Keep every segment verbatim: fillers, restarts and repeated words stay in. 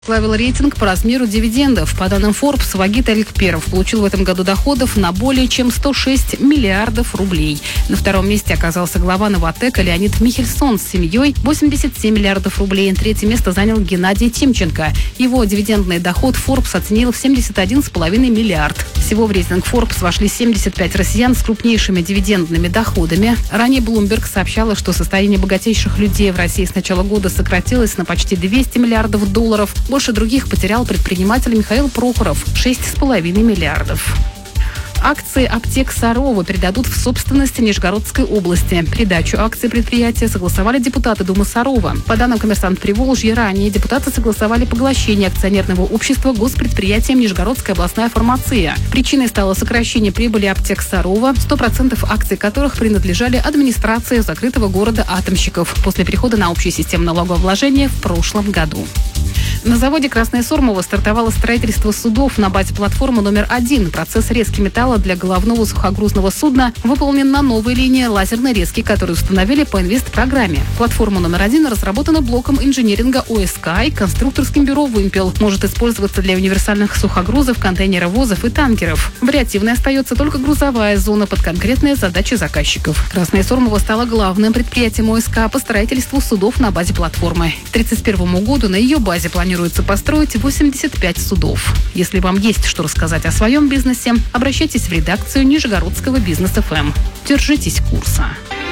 Возглавил рейтинг по размеру дивидендов. По данным Forbes, Вагит Аликперов получил в этом году доходов на более чем сто шесть миллиардов рублей. На втором месте оказался глава Новатэка Леонид Михельсон с семьей восемьдесят семь миллиардов рублей. Третье место занял Геннадий Тимченко. Его дивидендный доход Forbes оценил в семьдесят один целых пять десятых миллиард. Всего в рейтинг Forbes вошли семьдесят пять россиян с крупнейшими дивидендными доходами. Ранее Bloomberg сообщала, что состояние богатейших людей в России с начала года сократилось на почти двести миллиардов долларов. Больше других потерял предприниматель Михаил Прохоров – шесть целых пять десятых миллиардов. Акции аптек Сарова передадут в собственность Нижегородской области. Передачу акций предприятия согласовали депутаты Думы Сарова. По данным «Коммерсант Приволжья», ранее депутаты согласовали поглощение акционерного общества госпредприятием Нижегородская областная фармация. Причиной стало сокращение прибыли аптек Сарова, сто процентов акций которых принадлежали администрации закрытого города Атомщиков после перехода на общую систему налогообложения в прошлом году. На заводе «Красное Сормово» стартовало строительство судов на базе платформы номер один. Процесс резки металла для головного сухогрузного судна выполнен на новой линии лазерной резки, которую установили по инвест-программе. Платформа номер один разработана блоком инжиниринга ОСК и конструкторским бюро «Вымпел». Может использоваться для универсальных сухогрузов, контейнеровозов и танкеров. Вариативной остается только грузовая зона под конкретные задачи заказчиков. «Красное Сормово» стало главным предприятием ОСК по строительству судов на базе платформы. К тридцать первому году на ее базе планируется Планируется построить восемьдесят пять судов. Если вам есть что рассказать о своем бизнесе, обращайтесь в редакцию Нижегородского бизнес эф эм. Держитесь курса.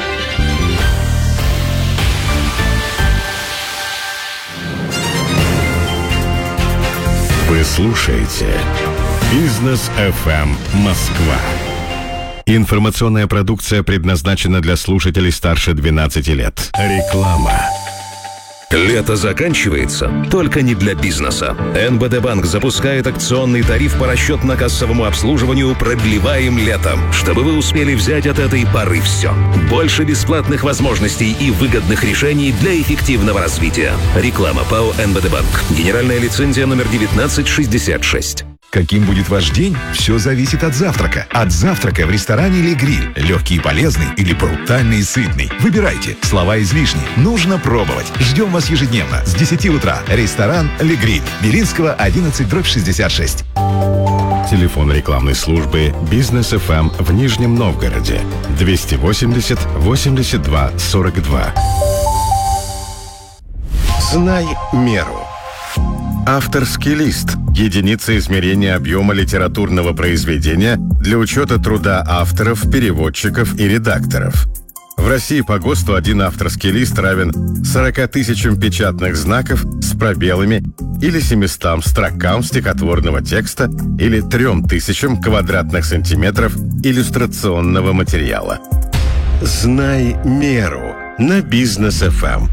Вы слушаете Бизнес эф эм Москва. Информационная продукция предназначена для слушателей старше двенадцати лет. Реклама. Лето заканчивается, только не для бизнеса. эн бэ дэ Банк запускает акционный тариф по расчетно-кассовому обслуживанию «Продлеваем летом», чтобы вы успели взять от этой поры все. Больше бесплатных возможностей и выгодных решений для эффективного развития. Реклама ПАО эн бэ дэ Банк. Генеральная лицензия номер девятнадцать шестьдесят шесть. Каким будет ваш день? Все зависит от завтрака. От завтрака в ресторане «Ле Гриль». Легкий и полезный или брутальный и сытный. Выбирайте. Слова излишни. Нужно пробовать. Ждем вас ежедневно с десяти утра. Ресторан «Ле Гриль». Белинского, одиннадцать, дробь шестьдесят шесть. Телефон рекламной службы «Бизнес эф эм» в Нижнем Новгороде. двести восемьдесят восемьдесят два сорок два. Знай меру. Авторский лист – единица измерения объема литературного произведения для учета труда авторов, переводчиков и редакторов. В России по ГОСТу один авторский лист равен сорока тысячам печатных знаков с пробелами или семистам строкам стихотворного текста или трем тысячам квадратных сантиметров иллюстрационного материала. Знай меру на Бизнес эф эм.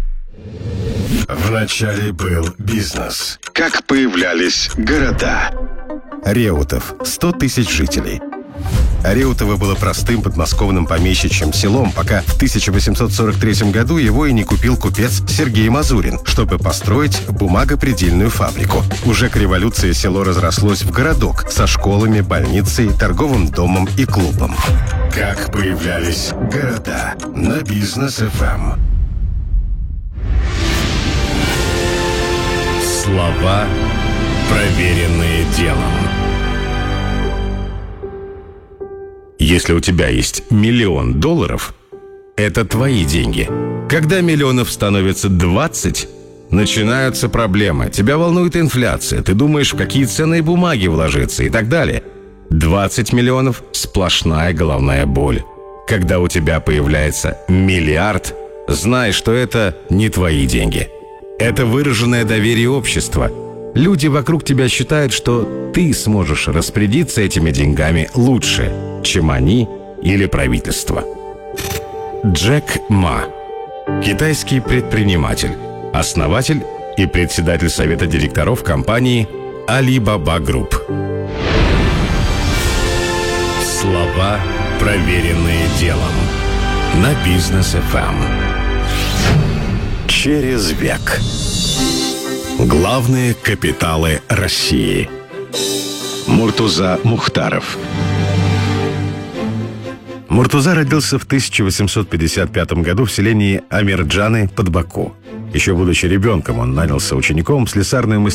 Вначале был бизнес. Как появлялись города. Реутов – сто тысяч жителей. Реутово было простым подмосковным помещичьим селом, пока в тысяча восемьсот сорок третьем году его и не купил купец Сергей Мазурин, чтобы построить бумагопредельную фабрику. Уже к революции село разрослось в городок со школами, больницей, торговым домом и клубом. Как появлялись города на Бизнес эф эм. Слова, проверенные делом. Если у тебя есть миллион долларов, это твои деньги. Когда миллионов становится двадцать, начинаются проблемы. Тебя волнует инфляция, ты думаешь, в какие ценные бумаги вложиться и так далее. двадцать миллионов – сплошная головная боль. Когда у тебя появляется миллиард, знай, что это не твои деньги. Это выраженное доверие общества. Люди вокруг тебя считают, что ты сможешь распорядиться этими деньгами лучше, чем они или правительство. Джек Ма. Китайский предприниматель, основатель и председатель совета директоров компании Alibaba Group. Слова, проверенные делом. На Бизнес эф эм. Через век. Главные капиталы России. Муртуза Мухтаров. Муртуза родился в тысяча восемьсот пятьдесят пятом году в селении Амирджаны под Баку. Еще будучи ребенком, он нанялся учеником в слесарную мастерскую